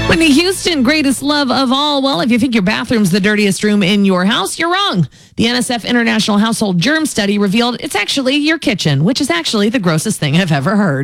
Whitney Houston, greatest love of all. Well, if you think your bathroom's the dirtiest room in your house, you're wrong. The NSF International Household Germ Study revealed it's actually your kitchen, which is actually the grossest thing I've ever heard.